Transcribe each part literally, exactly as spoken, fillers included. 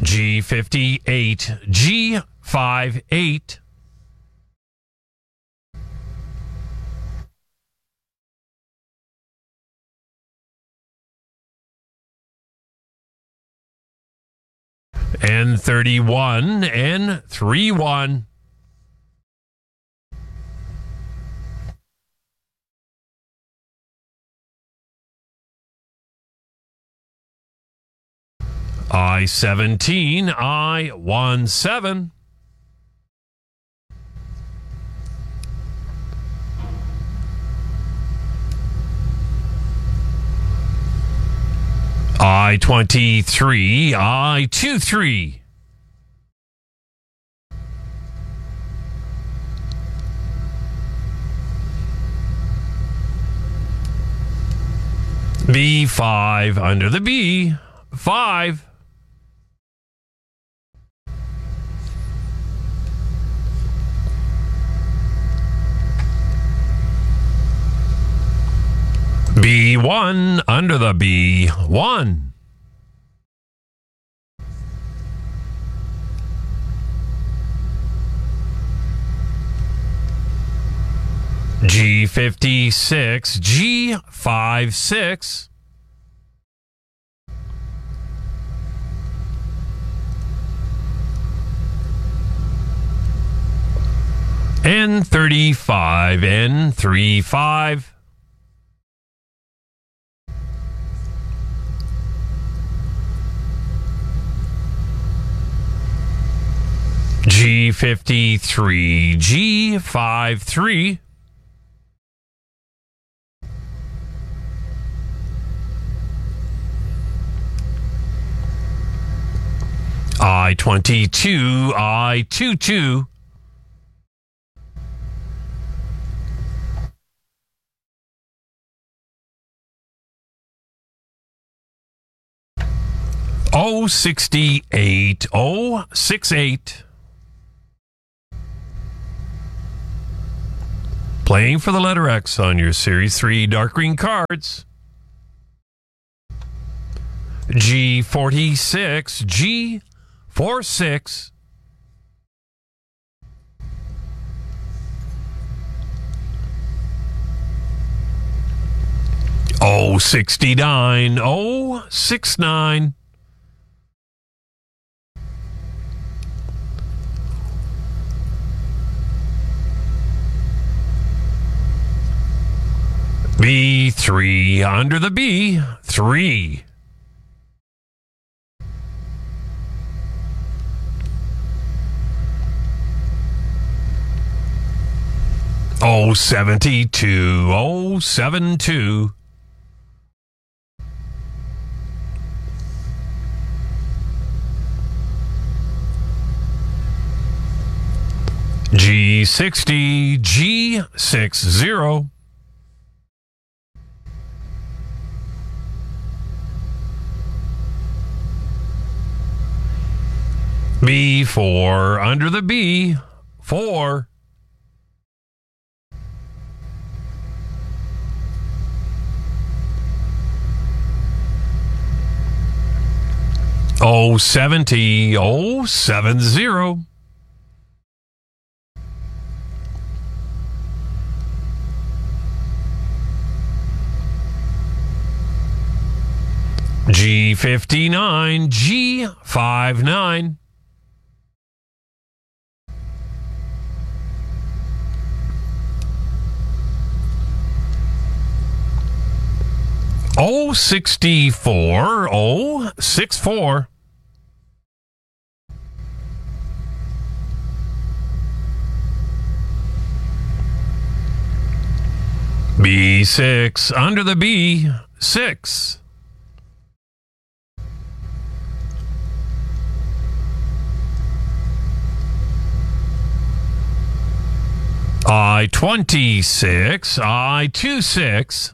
G fifty-eight, G fifty-eight. N thirty-one, N thirty-one. I seventeen, I seventeen. I twenty-three, I twenty-three. B five, under the B, five. B one, under the B, one. G fifty-six, G fifty-six. N thirty-five, N thirty-five. G fifty-three, G fifty-three. I twenty-two, I twenty-two. O sixty-eight, O sixty-eight. Playing for the letter X on your Series three dark green cards. G forty-six, G forty-six. O sixty-nine, O sixty-nine. B three, under the B, three. O seventy-two, O seventy-two. G sixty, G sixty. B four, under the B, four. O seventy, O seventy. G fifty-nine, G fifty-nine. O sixty-four, O sixty-four. B six, under the B, six. I twenty-six, I twenty-six.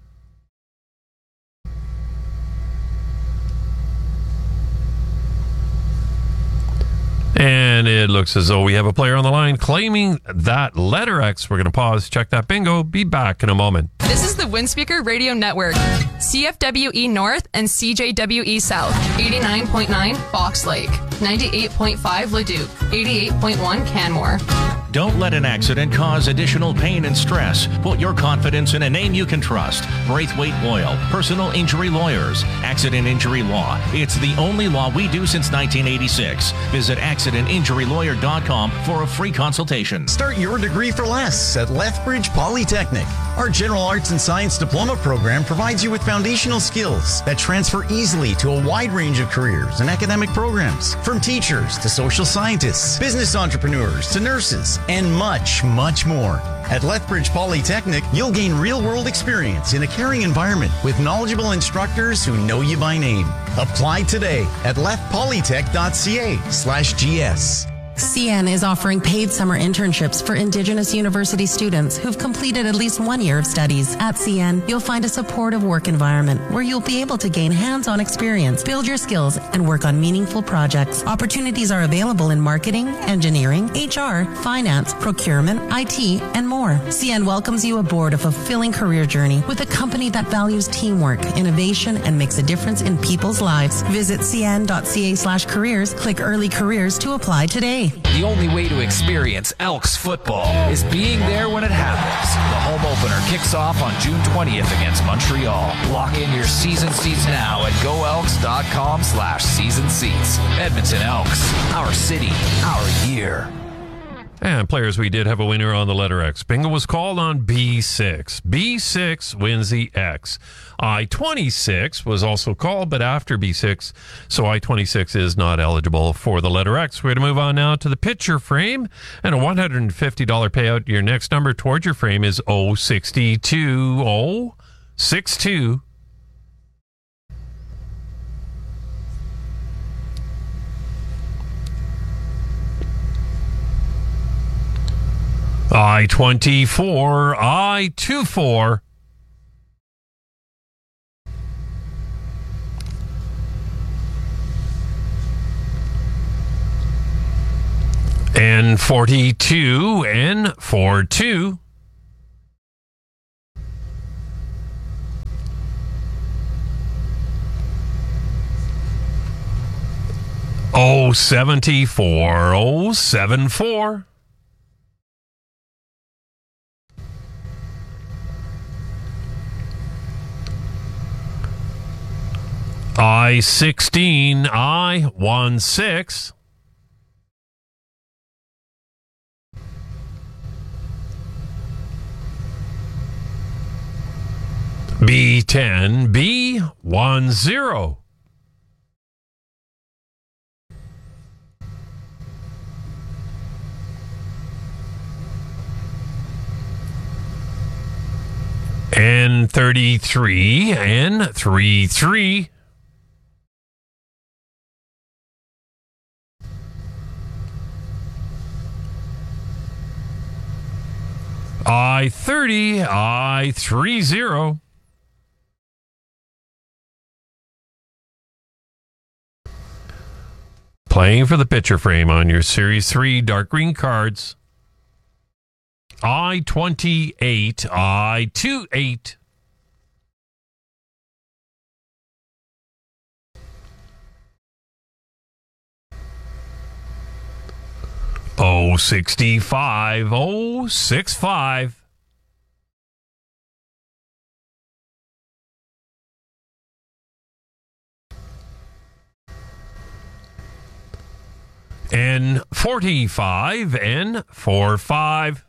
And it looks as though we have a player on the line claiming that letter X. We're going to pause, check that bingo, be back in a moment. This is the Windspeaker Radio Network. C F W E North and C J W E South. eighty-nine point nine Fox Lake. ninety-eight point five Leduc. eighty-eight point one Canmore. Don't let an accident cause additional pain and stress. Put your confidence in a name you can trust. Braithwaite Loyal, personal injury lawyers. Accident injury law. It's the only law we do since nineteen eighty-six. Visit accident injury lawyer dot com for a free consultation. Start your degree for less at Lethbridge Polytechnic. Our General Arts and Science Diploma program provides you with foundational skills that transfer easily to a wide range of careers and academic programs, from teachers to social scientists, business entrepreneurs to nurses, and much, much more. At Lethbridge Polytechnic, you'll gain real-world experience in a caring environment with knowledgeable instructors who know you by name. Apply today at lethpolytech.ca slash GS. C N is offering paid summer internships for Indigenous university students who've completed at least one year of studies. At C N, you'll find a supportive work environment where you'll be able to gain hands-on experience, build your skills, and work on meaningful projects. Opportunities are available in marketing, engineering, H R, finance, procurement, I T, and more. C N welcomes you aboard a fulfilling career journey with a company that values teamwork, innovation, and makes a difference in people's lives. Visit cn.ca slash careers, click early careers to apply today. The only way to experience Elks football is being there when it happens. The home opener kicks off on June twentieth against Montreal. Lock in your season seats now at goelks.com slash season seats. Edmonton Elks, our city, our year. And players, we did have a winner on the letter X. Bingo was called on B six. B six wins the X. I twenty-six was also called, but after B six, so I twenty-six is not eligible for the letter X. We're going to move on now to the picture frame, and a one hundred fifty dollars payout. Your next number towards your frame is oh sixty-two. oh sixty-two. I twenty-four, I twenty-four. N forty-two, N forty-two. Oh seventy-four, oh seventy-four. I sixteen, I sixteen. B ten, B ten. N thirty-three, N thirty-three. I thirty, I thirty. Playing for the picture frame on your Series three dark green cards. I twenty-eight, I twenty-eight. Oh sixty-five, oh sixty-five. N forty-five, N forty-five.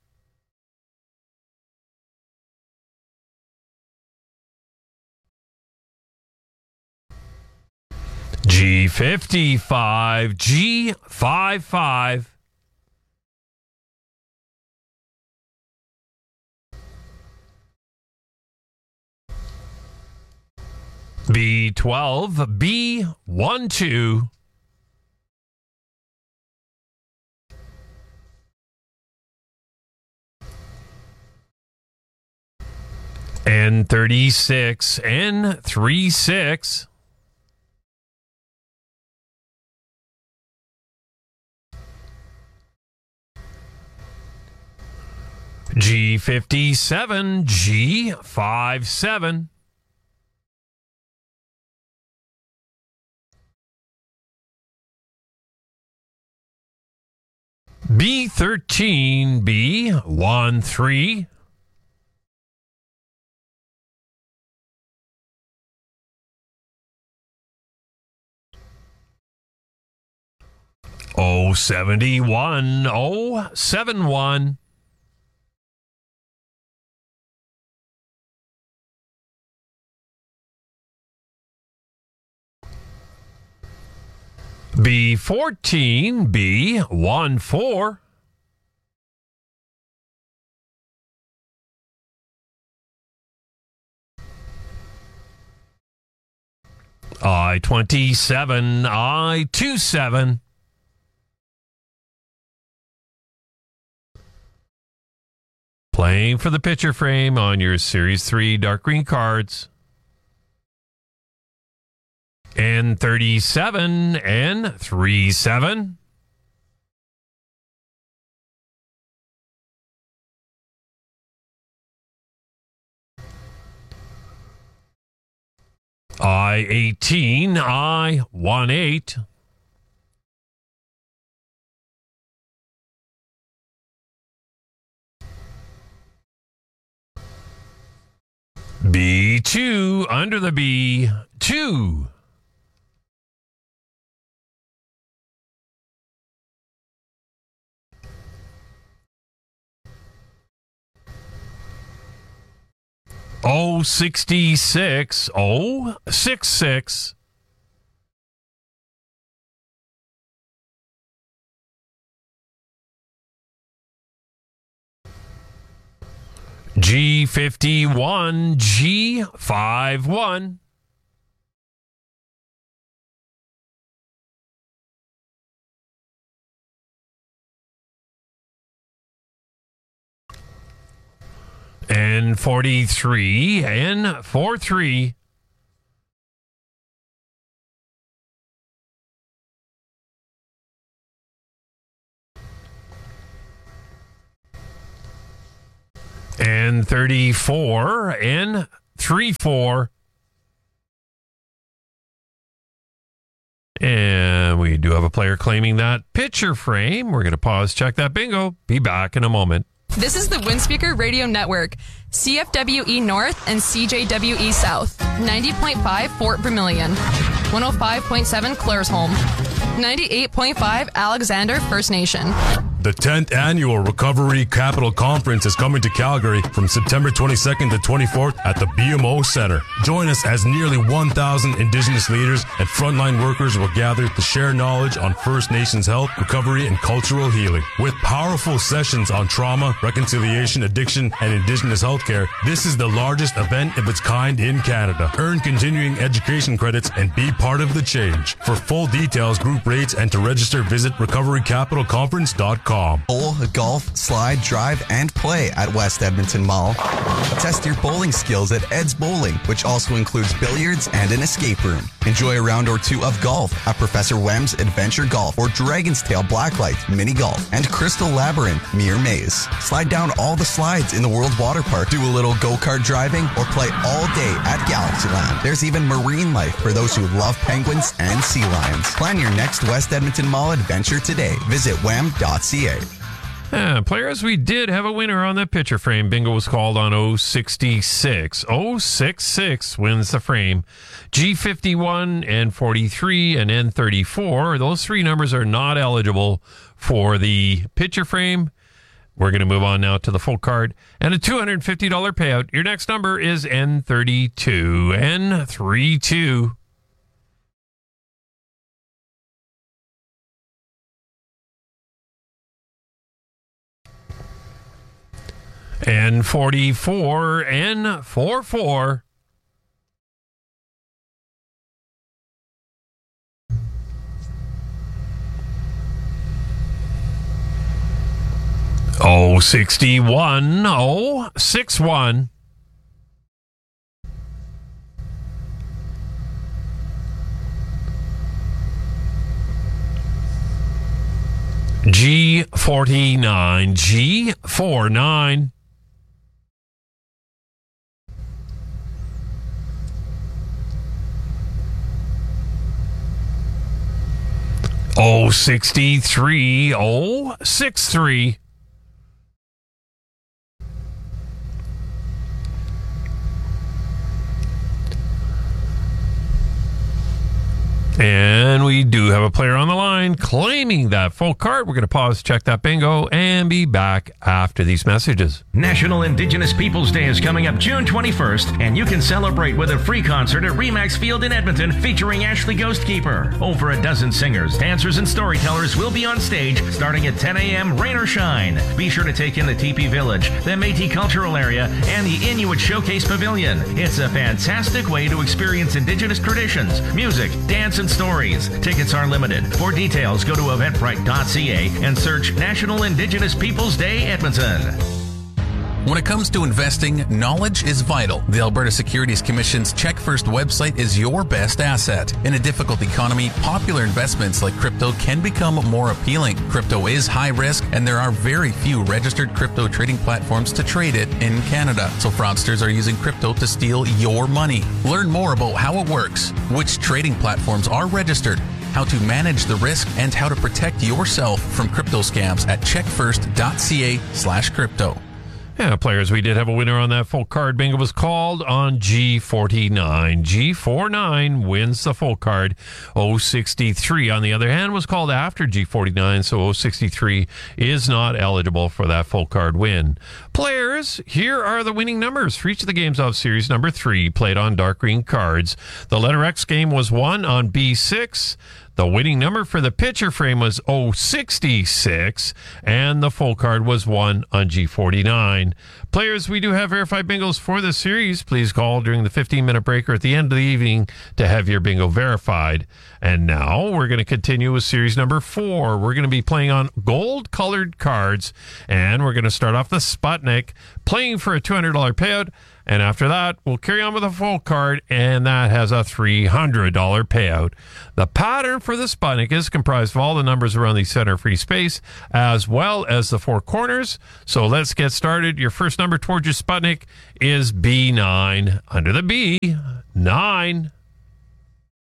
G fifty-five, G fifty-five. B twelve, B twelve. N thirty-six, N thirty-six. G fifty-seven, G fifty-seven. B thirteen, B thirteen. O seventy-one, O seventy-one. B fourteen, B fourteen. I twenty-seven, I twenty-seven. Playing for the picture frame on your Series three dark green cards. N thirty-seven, N thirty-seven. I eighteen, I eighteen. B two, under the B two. O sixty-six, O sixty-six. G fifty-one, G fifty-one. N forty-three, N forty-three. N thirty-four, N thirty-four. And we do have a player claiming that picture frame. We're going to pause, check that bingo. Be back in a moment. This is the Windspeaker Radio Network, C F W E North and C J W E South, ninety point five Fort Vermilion, one oh five point seven Claresholm, ninety-eight point five Alexander First Nation. The tenth Annual Recovery Capital Conference is coming to Calgary from September twenty-second to twenty-fourth at the B M O Center. Join us as nearly one thousand Indigenous leaders and frontline workers will gather to share knowledge on First Nations health, recovery, and cultural healing. With powerful sessions on trauma, reconciliation, addiction, and Indigenous healthcare, this is the largest event of its kind in Canada. Earn continuing education credits and be part of the change. For full details, group rates, and to register, visit recovery capital conference dot com. Bowl, golf, slide, drive, and play at West Edmonton Mall. Test your bowling skills at Ed's Bowling, which also includes billiards and an escape room. Enjoy a round or two of golf at Professor Wem's Adventure Golf or Dragon's Tail Blacklight Mini Golf and Crystal Labyrinth Mere Maze. Slide down all the slides in the World Water Park, do a little go-kart driving, or play all day at Galaxyland. There's even marine life for those who love penguins and sea lions. Plan your next West Edmonton Mall adventure today. Visit wem dot c a. Yeah, players, we did have a winner on the picture frame. Bingo was called on O sixty-six. O sixty-six wins the frame. G fifty-one, N forty-three, and N thirty-four. Those three numbers are not eligible for the picture frame. We're going to move on now to the full card and a two hundred fifty dollars payout. Your next number is N thirty-two. N thirty-two. N forty-four, N forty-four. O sixty-one, O sixty-one. G forty-nine, G forty-nine. oh sixty-three, oh sixty-three. And we do have a player on the line claiming that full card. We're going to pause, check that bingo, and be back after these messages. National Indigenous Peoples Day is coming up June twenty-first, and you can celebrate with a free concert at Remax Field in Edmonton featuring Ashley Ghostkeeper. Over a dozen singers, dancers, and storytellers will be on stage starting at ten a.m. rain or shine. Be sure to take in the Teepee Village, the Métis Cultural Area, and the Inuit Showcase Pavilion. It's a fantastic way to experience Indigenous traditions, music, dance, and stories. Tickets are limited. For details, go to eventbrite dot c a and search National Indigenous Peoples Day Edmonton. When it comes to investing, knowledge is vital. The Alberta Securities Commission's Check First website is your best asset. In a difficult economy, popular investments like crypto can become more appealing. Crypto is high risk, and there are very few registered crypto trading platforms to trade it in Canada. So fraudsters are using crypto to steal your money. Learn more about how it works, which trading platforms are registered, how to manage the risk, and how to protect yourself from crypto scams at check first dot c a slash crypto. Yeah, players, we did have a winner on that full card. Bingo was called on G forty-nine. G forty-nine wins the full card. oh sixty-three, on the other hand, was called after G forty-nine, so oh sixty-three is not eligible for that full card win. Players, here are the winning numbers for each of the games of series number three, played on dark green cards. The letter X game was won on B six. The winning number for the picture frame was oh sixty-six, and the full card was one on G forty-nine. Players, we do have verified bingos for this series. Please call during the fifteen-minute break or at the end of the evening to have your bingo verified. And now we're going to continue with series number four. We're going to be playing on gold-colored cards, and we're going to start off the Sputnik, playing for a two hundred dollars payout. And after that, we'll carry on with a full card, and that has a three hundred dollars payout. The pattern for the Sputnik is comprised of all the numbers around the center free space, as well as the four corners. So let's get started. Your first number towards your Sputnik is B nine. Under the B, nine.